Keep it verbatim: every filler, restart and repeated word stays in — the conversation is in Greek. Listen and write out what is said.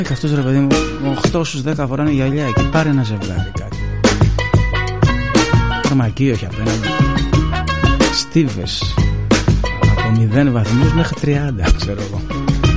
Και αυτός ρε παιδί μου, οκτώ στους δέκα φοράνε γυαλιά εκεί. Πάρε ένα ζευγάρι κάτι. Φαρμακείο όχι απέναντι. Στίβες από μηδέν βαθμούς μέχρι τριάντα, ξέρω εγώ.